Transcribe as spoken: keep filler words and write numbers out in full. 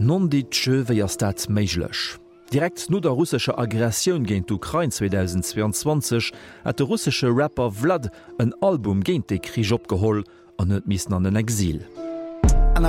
Non Ditsche wéi ass dat méiglech. Direkt no der russischer Aggressioun géint d'Ukraine zweitausendzweiundzwanzig hat de russische Rapper Vlad en Album géint de Krich opgeholl an net missen an den Exil.